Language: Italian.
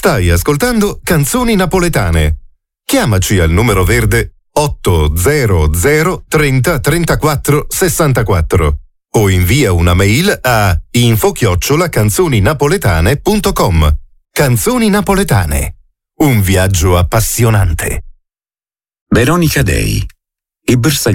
Stai ascoltando Canzoni Napoletane. Chiamaci al numero verde 800 30 34 64 o invia una mail a info@canzoninapoletane.com. Canzoni Napoletane. Un viaggio appassionante. Veronica Dei. I bersaglieri